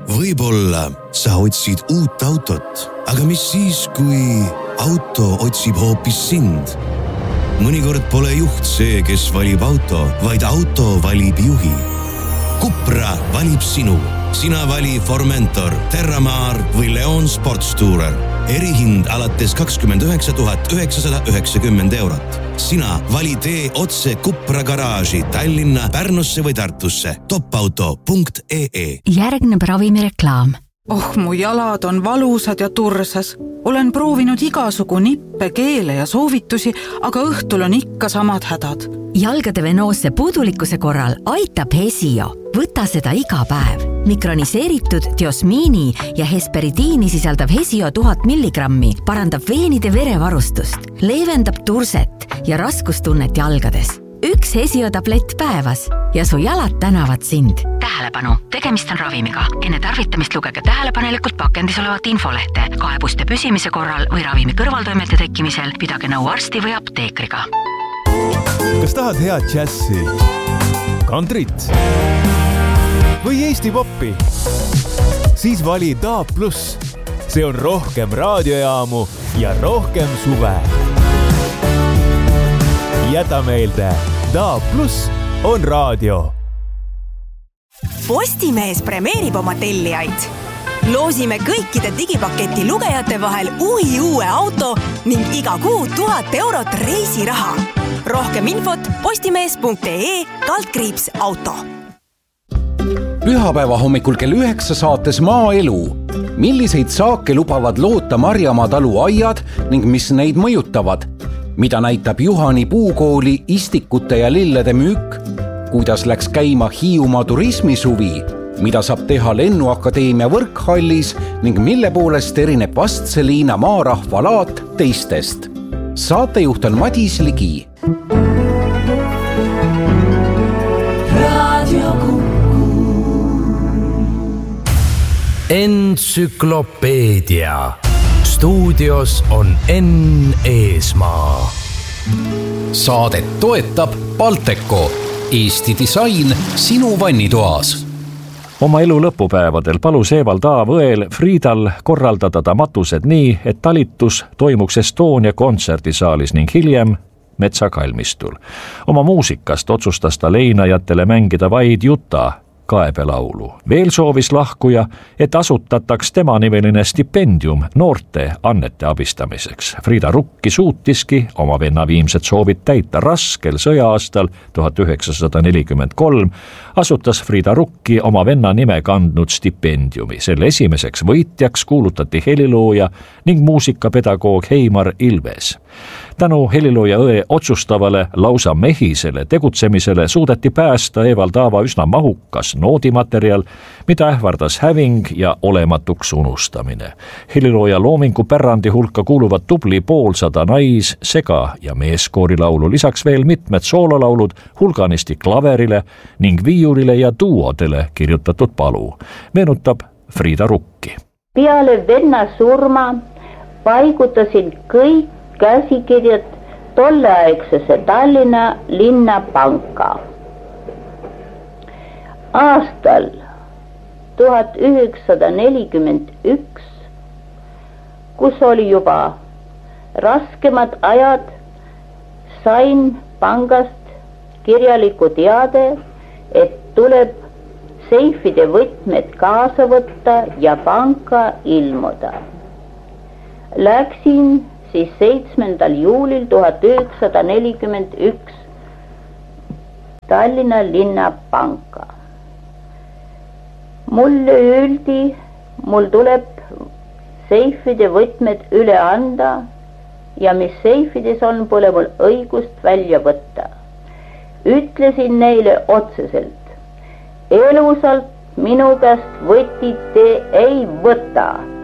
Võib-olla sa otsid uut autot, aga mis siis, kui auto otsib hoopis sind? Mõnikord pole juht see, kes valib auto, vaid auto valib juhi. Cupra valib sinu. Sina vali Formentor, Terramar või Leon Sportstourer. Erihind alates 29 990 eurot. Sina vali tee otse Cupra garaaži Tallinna, Pärnusse või Tartusse. Topauto.ee. Järgneb ravimireklaam. Mu jalad on valusad ja tursas. Olen proovinud igasugu nippe, keele ja soovitusi, aga õhtul on ikka samad hädad. Jalgade venoosse puudulikkuse korral aitab Hesio. Võta seda iga päev. Mikroniseeritud diosmiini ja hesperidiini sisaldav Hesio 1000 milligrammi parandab veenide verevarustust, leevendab turset ja raskustunnet jalgades. Üks Hesio tablett päevas ja su jalad tänavad sind. Tähelepanu, tegemist on ravimiga. Enne tarvitamist lugege tähelepanelikult pakendis olevat infolehte. Kaebuste püsimise korral või ravimi kõrvaltoimete tekkimisel pidage nõu arsti või apteekriga. Kas tahad head džässi, kantrit või Eesti poppi? Siis vali DAB+. See on rohkem raadiojaamu ja rohkem suve. Jäta meelde, DAB+ on raadio. Postimees premeerib oma tellijaid. Loosime kõikide digipaketi lugejate vahel uue auto ning iga kuu 1000 eurot reisiraha. Rohkem infot postimees.ee/auto. Pühapäeva hommikul kell 9 saates Maaelu. Milliseid saake lubavad loota Marjamaa talu aiad ning mis neid mõjutavad? Mida näitab Juhani puukooli istikute ja lillede müük? Kuidas läks käima Hiiumaa turismisuvi? Mida saab teha Lennuakadeemia võrkhallis ning mille poolest erineb Vastseliina maarahva laat teistest? Saatejuht on Madis Ligi. Entsüklopeedia. Stuudios on Enn Eesmaa. Saadet toetab Balteco, Eesti disain sinu vannitoas. Oma elu lõpupäevadel palus Evald Aavõel Friidal korraldada ta matused nii, et talitus toimuks Estonia kontserdisaalis ning hiljem Metsakalmistul. Oma muusikast otsustas ta leinajatele mängida vaid Juta kaebelaulu. Veel soovis lahkuja, et asutataks tema nimeline stipendium noorte annete abistamiseks. Friida Rukki suutiski oma venna viimsed soovid täita. Raskel sõja-aastal 1943 asutas Friida Rukki oma venna nime kandnud stipendiumi. Selle esimeseks võitjaks kuulutati helilooja ning muusikapedagoog Heimar Ilves. Tänu helilooja õe otsustavale lausa mehisele tegutsemisele suudeti päästa Evald Aava üsna mahukas noodimaterjal, mida ähvardas häving ja olematuks unustamine. Helilooja loomingu pärandi hulka kuuluvad tubli 500 nais-, sega- ja meeskoorilaulu, lisaks veel mitmed soololaulud hulganisti klaverile ning viiulile ja duodele kirjutatud palu. Meenutab Friida Rukki. Peale venna surma paigutasin kõik käsikirjad tolleaegsesse Tallinna linnapanka. Aastal 1941, kus oli juba raskemad ajad, sain pangast kirjaliku teade, et tuleb seifide võtmed kaasa võtta ja panka ilmuda. Läksin siis 7. juulil 1941 Tallinna linnapanka. Mulle öeldi, mul tuleb seifide võtmed üle anda ja mis seifides on, pole mul õigust välja võtta. Ütlesin neile otseselt, elusalt minu käest võtite ei võta.